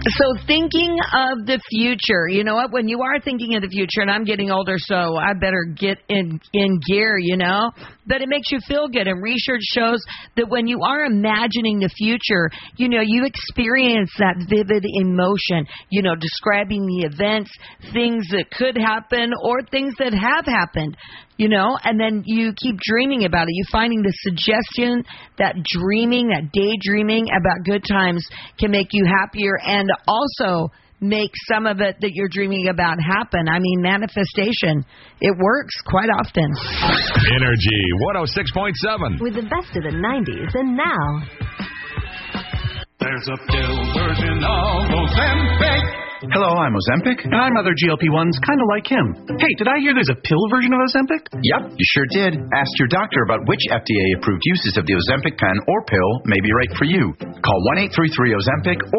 So thinking of the future, you know what? When you are thinking of the future, and I'm getting older, so I better get in gear, you know? But it makes you feel good. And research shows that when you are imagining the future, you know, you experience that vivid emotion, you know, describing the events, things that could happen or things that have happened, you know, and then you keep dreaming about it. You're finding the suggestion that dreaming, that daydreaming about good times can make you happier and also make some of it that you're dreaming about happen. I mean, manifestation, it works quite often. Energy 106.7. With the best of the 90s and now. There's a pill version of Ozempic. Hello, I'm Ozempic. And I'm other GLP-1s, kind of like him. Hey, did I hear there's a pill version of Ozempic? Yep, you sure did. Ask your doctor about which FDA-approved uses of the Ozempic pen or pill may be right for you. Call 1-833-OZEMPIC